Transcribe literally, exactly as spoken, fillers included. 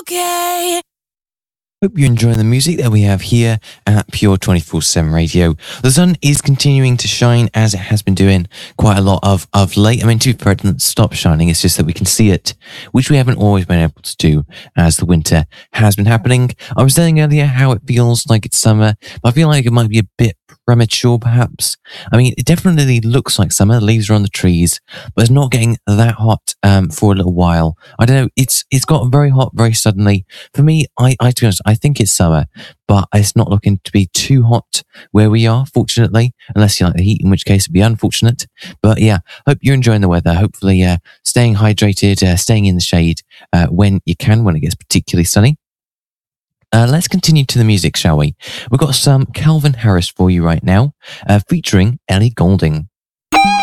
okay. Hope you're enjoying the music that we have here at Pure twenty-four seven Radio. The sun is continuing to shine as it has been doing quite a lot of, of late. I mean, to be fair, it doesn't stop shining. It's just that we can see it, which we haven't always been able to do as the winter has been happening. I was saying earlier how it feels like it's summer, but I feel like it might be a bit premature, perhaps. I mean, it definitely looks like summer. The leaves are on the trees, but it's not getting that hot um, for a little while. I don't know. It's it's got very hot very suddenly. For me, I, I to be honest, I think it's summer, but it's not looking to be too hot where we are, fortunately, unless you like the heat, in which case it'd be unfortunate. But yeah, hope you're enjoying the weather. Hopefully, uh, staying hydrated, uh, staying in the shade uh, when you can, when it gets particularly sunny. Uh, let's continue to the music, shall we? We've got some Calvin Harris for you right now, uh, featuring Ellie Goulding.